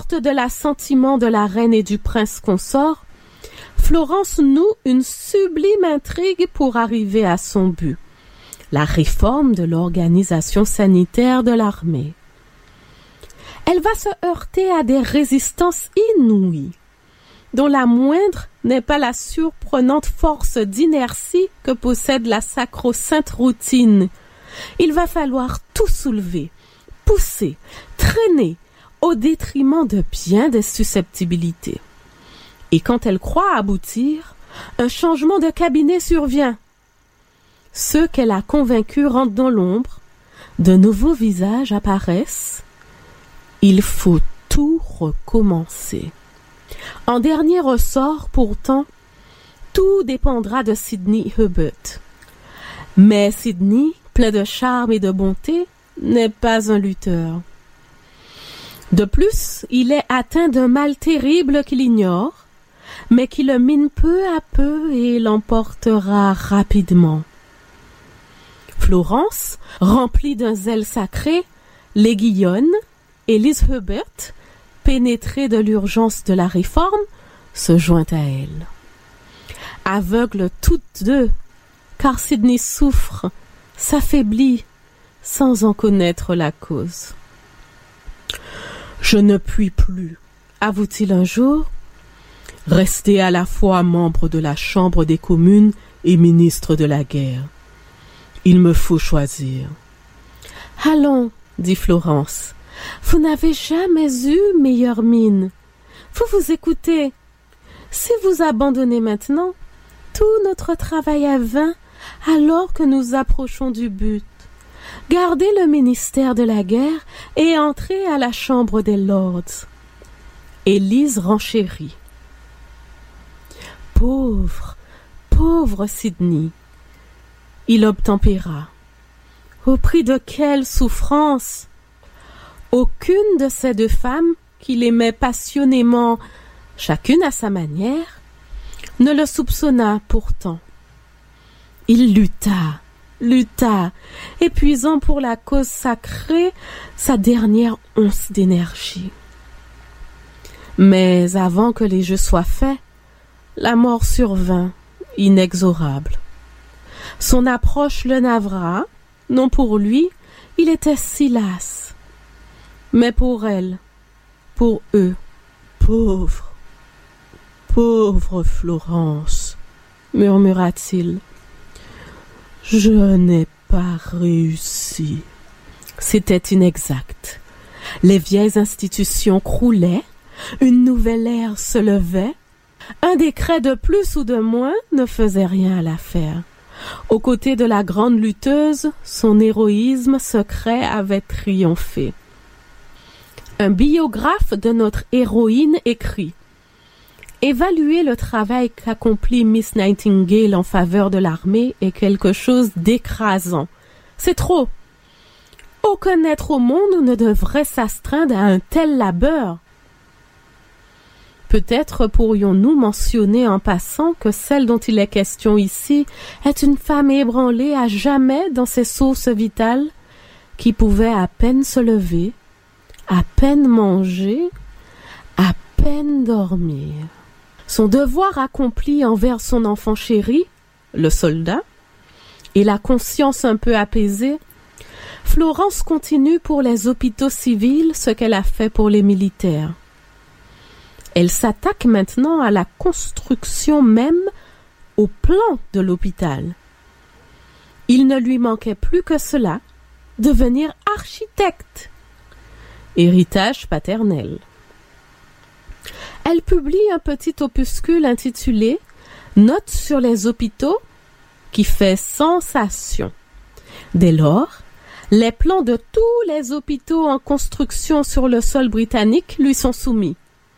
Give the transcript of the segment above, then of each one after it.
forte de l'assentiment de la reine et du prince consort, Florence noue une sublime intrigue pour arriver à son but, la réforme de l'organisation sanitaire de l'armée. Elle va se heurter à des résistances inouïes, dont la moindre n'est pas la surprenante force d'inertie que possède la sacro-sainte routine. Il va falloir tout soulever, pousser, traîner, au détriment de bien des susceptibilités. Et quand elle croit aboutir, un changement de cabinet survient. Ceux qu'elle a convaincus rentrent dans l'ombre, de nouveaux visages apparaissent. Il faut tout recommencer. En dernier ressort, pourtant, tout dépendra de Sidney Herbert. Mais Sidney, plein de charme et de bonté, n'est pas un lutteur. De plus, il est atteint d'un mal terrible qu'il ignore, mais qui le mine peu à peu et l'emportera rapidement. Florence, remplie d'un zèle sacré, l'aiguillonne, et Liz Herbert, pénétrée de l'urgence de la réforme, se joint à elle. Aveugles toutes deux, car Sidney souffre, s'affaiblit, sans en connaître la cause. « Je ne puis plus », avoue-t-il un jour, « rester à la fois membre de la Chambre des communes et ministre de la guerre. Il me faut choisir. »« Allons, » dit Florence, « vous n'avez jamais eu meilleure mine. Vous vous écoutez. Si vous abandonnez maintenant, tout notre travail est vain alors que nous approchons du but. Gardez le ministère de la guerre et entrez à la Chambre des Lords. » Élise renchérit. Pauvre, pauvre Sidney. Il obtempéra. Au prix de quelle souffrance! Aucune de ces deux femmes, qu'il aimait passionnément, chacune à sa manière, ne le soupçonna pourtant. Il lutta, épuisant pour la cause sacrée sa dernière once d'énergie. Mais avant que les jeux soient faits, la mort survint, inexorable. Son approche le navra, non pour lui, il était si las, mais pour elle, pour eux, pauvre Florence, murmura-t-il. Je n'ai pas réussi. C'était inexact. Les vieilles institutions croulaient, une nouvelle ère se levait, un décret de plus ou de moins ne faisait rien à l'affaire. Aux côtés de la grande lutteuse, son héroïsme secret avait triomphé. Un biographe de notre héroïne écrit « Évaluer le travail qu'accomplit Miss Nightingale en faveur de l'armée est quelque chose d'écrasant. C'est trop. Aucun être au monde ne devrait s'astreindre à un tel labeur. » Peut-être pourrions-nous mentionner en passant que celle dont il est question ici est une femme ébranlée à jamais dans ses sources vitales, qui pouvait à peine se lever, à peine manger, à peine dormir. Son devoir accompli envers son enfant chéri, le soldat, et la conscience un peu apaisée, Florence continue pour les hôpitaux civils ce qu'elle a fait pour les militaires. Elle s'attaque maintenant à la construction même, au plan de l'hôpital. Il ne lui manquait plus que cela, devenir architecte. Héritage paternel. Elle publie un petit opuscule intitulé « Notes sur les hôpitaux » qui fait sensation. Dès lors, les plans de tous les hôpitaux en construction sur le sol britannique lui sont soumis.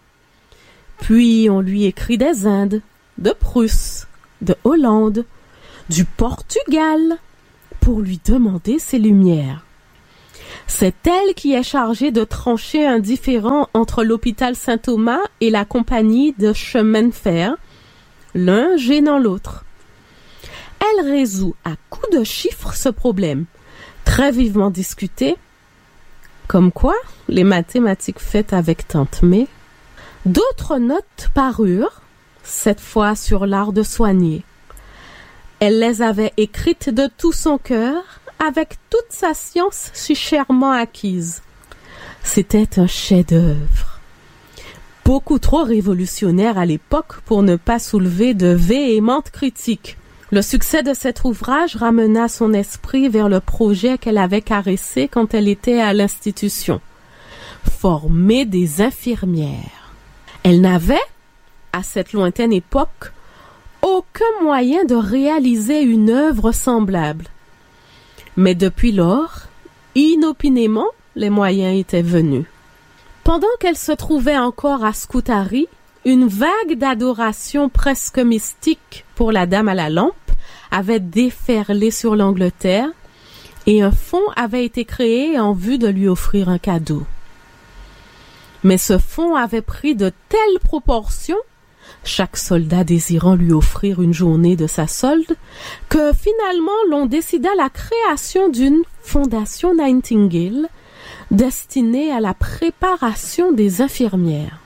Puis on lui écrit des Indes, de Prusse, de Hollande, du Portugal, pour lui demander ses lumières. C'est elle qui est chargée de trancher un différend entre l'hôpital Saint-Thomas et la compagnie de chemin de fer, l'un gênant l'autre. Elle résout à coups de chiffres ce problème, très vivement discuté, Comme quoi, les mathématiques faites avec tante May. D'autres notes parurent, cette fois sur l'art de soigner. Elle les avait écrites de tout son cœur, avec toute sa science si chèrement acquise. C'était un chef-d'œuvre. Beaucoup trop révolutionnaire à l'époque pour ne pas soulever de véhémentes critiques. Le succès de cet ouvrage ramena son esprit vers le projet qu'elle avait caressé quand elle était à l'institution. Former des infirmières. Elle n'avait, à cette lointaine époque, aucun moyen de réaliser une œuvre semblable. Mais depuis lors, inopinément, les moyens étaient venus. Pendant qu'elle se trouvait encore à Scutari, une vague d'adoration presque mystique pour la dame à la lampe avait déferlé sur l'Angleterre et un fonds avait été créé en vue de lui offrir un cadeau. Mais ce fonds avait pris de telles proportions, chaque soldat désirant lui offrir une journée de sa solde, que finalement l'on décida la création d'une Fondation Nightingale destinée à la préparation des infirmières.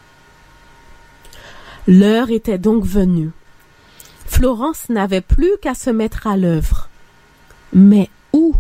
L'heure était donc venue. Florence n'avait plus qu'à se mettre à l'œuvre. Mais où?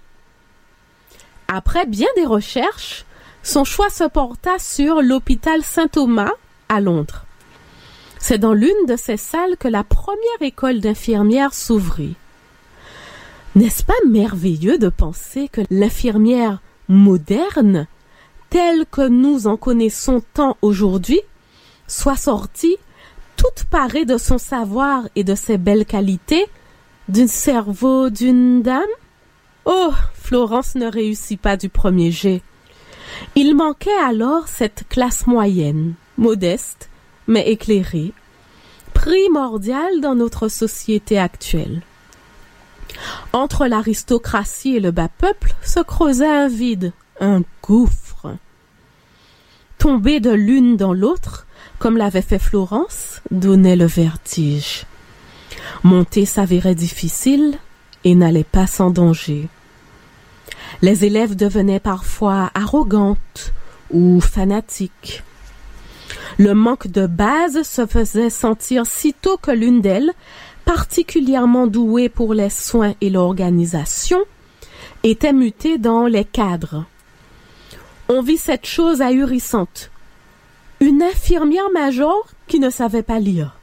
Après bien des recherches, son choix se porta sur l'hôpital Saint-Thomas à Londres. C'est dans l'une de ces salles que la première école d'infirmières s'ouvrit. N'est-ce pas merveilleux de penser que l'infirmière moderne, telle que nous en connaissons tant aujourd'hui, soit sortie, toute parée de son savoir et de ses belles qualités, d'un cerveau d'une dame? Oh, Florence ne réussit pas du premier jet. Il manquait alors cette classe moyenne, modeste, mais éclairée, primordiale dans notre société actuelle. Entre l'aristocratie et le bas peuple se creusait un vide, un gouffre. Tomber de l'une dans l'autre, comme l'avait fait Florence, donnait le vertige. Monter s'avérait difficile et n'allait pas sans danger. Les élèves devenaient parfois arrogantes ou fanatiques. Le manque de base se faisait sentir sitôt que l'une d'elles, particulièrement douée pour les soins et l'organisation, était mutée dans les cadres. On vit cette chose ahurissante. Une infirmière major qui ne savait pas lire.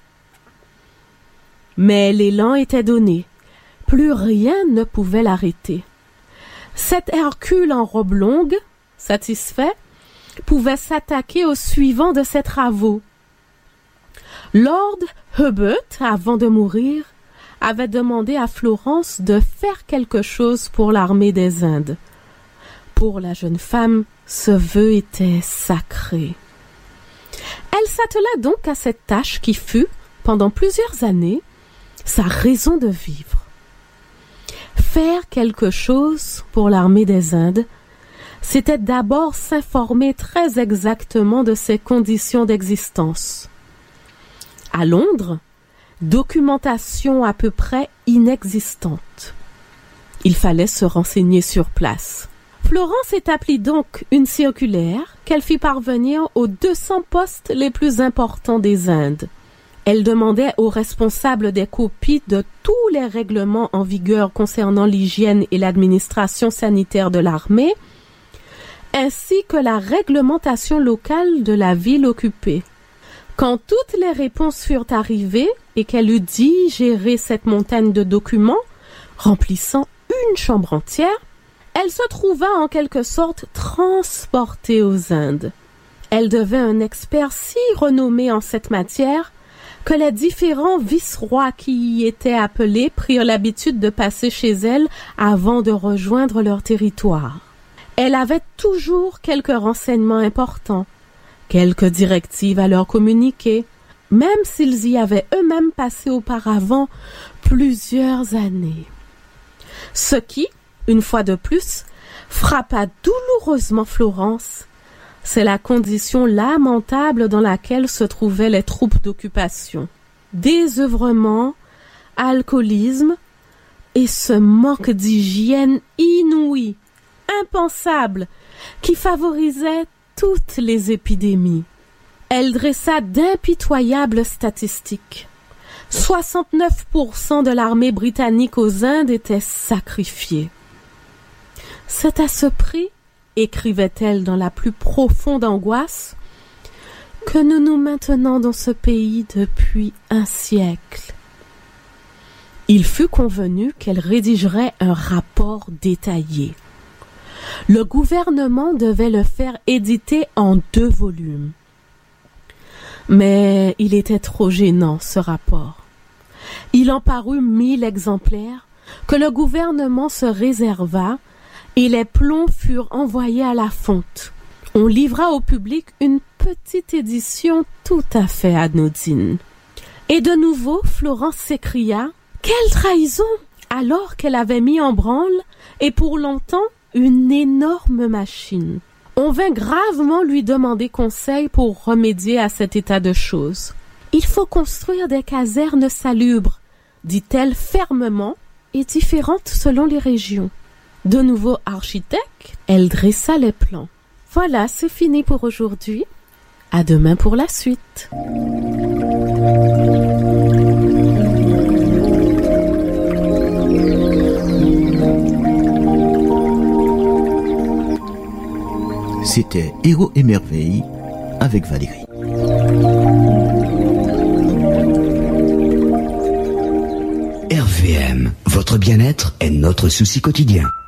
Mais l'élan était donné. Plus rien ne pouvait l'arrêter. Cet Hercule en robe longue, satisfait, pouvait s'attaquer au suivant de ses travaux. Lord Herbert, avant de mourir, avait demandé à Florence de faire quelque chose pour l'armée des Indes. Pour la jeune femme, ce vœu était sacré. Elle s'attela donc à cette tâche qui fut, pendant plusieurs années, sa raison de vivre. Faire quelque chose pour l'armée des Indes, c'était d'abord s'informer très exactement de ses conditions d'existence. À Londres, documentation à peu près inexistante. Il fallait se renseigner sur place. Florence établit donc une circulaire qu'elle fit parvenir aux 200 postes les plus importants des Indes. Elle demandait aux responsables des copies de tous les règlements en vigueur concernant l'hygiène et l'administration sanitaire de l'armée, ainsi que la réglementation locale de la ville occupée. Quand toutes les réponses furent arrivées et qu'elle eut digéré cette montagne de documents, remplissant une chambre entière, elle se trouva en quelque sorte transportée aux Indes. Elle devait un expert si renommé en cette matière que les différents vice-rois qui y étaient appelés prirent l'habitude de passer chez elle avant de rejoindre leur territoire. Elle avait toujours quelques renseignements importants, quelques directives à leur communiquer, même s'ils y avaient eux-mêmes passé auparavant plusieurs années. Ce qui, une fois de plus, frappa douloureusement Florence, c'est la condition lamentable dans laquelle se trouvaient les troupes d'occupation. Désœuvrement, alcoolisme et ce manque d'hygiène inouï, impensable, qui favorisait toutes les épidémies. Elle dressa d'impitoyables statistiques. 69% de l'armée britannique aux Indes était sacrifiée. C'est à ce prix, écrivait-elle dans la plus profonde angoisse, que nous nous maintenons dans ce pays depuis un siècle. Il fut convenu qu'elle rédigerait un rapport détaillé. Le gouvernement devait le faire éditer en 2 volumes. Mais il était trop gênant, ce rapport. Il en parut 1000 exemplaires que le gouvernement se réserva et les plombs furent envoyés à la fonte. On livra au public une petite édition tout à fait anodine. Et de nouveau, Florence s'écria « Quelle trahison !» alors qu'elle avait mis en branle, et pour longtemps, une énorme machine. On vint gravement lui demander conseil pour remédier à cet état de choses. « Il faut construire des casernes salubres », dit-elle fermement, et différentes selon les régions. De nouveau architecte, elle dressa les plans. Voilà, c'est fini pour aujourd'hui. À demain pour la suite. C'était Héros et Merveilles avec Valérie. RVM, votre bien-être est notre souci quotidien.